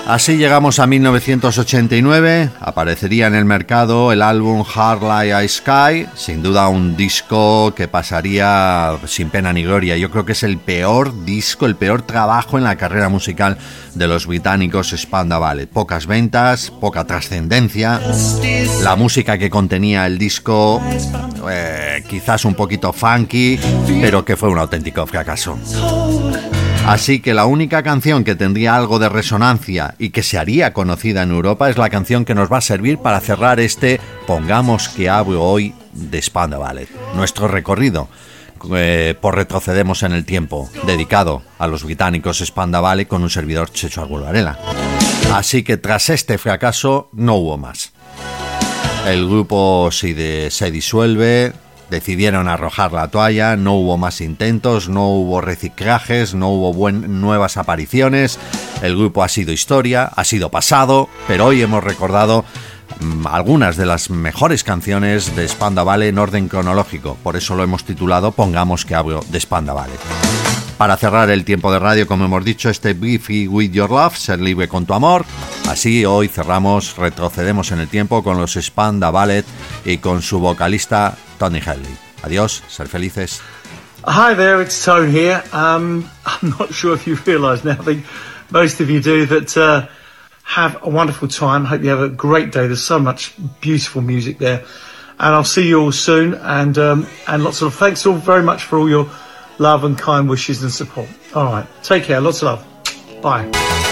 Así llegamos a 1989, aparecería en el mercado el álbum Hard Like Ice Sky, sin duda un disco que pasaría sin pena ni gloria. Yo creo que es el peor disco, el peor trabajo en la carrera musical de los británicos Spandau Ballet. Pocas ventas, poca trascendencia, la música que contenía el disco quizás un poquito funky, pero que fue un auténtico fracaso. Así que la única canción que tendría algo de resonancia y que se haría conocida en Europa es la canción que nos va a servir para cerrar este Pongamos que abro hoy de Spandau Ballet. Nuestro recorrido por Retrocedemos en el Tiempo, dedicado a los británicos Spandau Ballet con un servidor, Checho Arguello Varela. Así que tras este fracaso no hubo más. El grupo se disuelve. Decidieron arrojar la toalla, no hubo más intentos, no hubo reciclajes, no hubo nuevas apariciones. El grupo ha sido historia, ha sido pasado, pero hoy hemos recordado algunas de las mejores canciones de Spandau Ballet en orden cronológico. Por eso lo hemos titulado Pongamos que abro de Spandau Ballet. Para cerrar el tiempo de radio, como hemos dicho, este Be Free With Your Love, Ser Libre con Tu Amor. Así hoy retrocedemos en el tiempo con los Spandau Ballet y con su vocalista Tony Hadley. Adiós, ser felices. Hi there, it's Tone here. I'm not sure if you realise now, I think most of you do, that have a wonderful time. Hope you have a great day. There's so much beautiful music there. And I'll see you all soon. And lots of thanks all very much for all your love and kind wishes and support. All right, take care. Lots of love. Bye.